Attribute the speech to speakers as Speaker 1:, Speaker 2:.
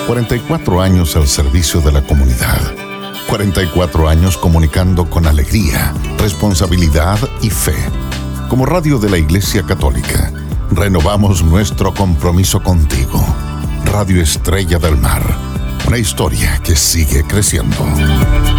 Speaker 1: 44 años al servicio de la comunidad. 44 años comunicando con alegría, responsabilidad y fe. Como radio de la Iglesia Católica, renovamos nuestro compromiso contigo. Radio Estrella del Mar. Una historia que sigue creciendo.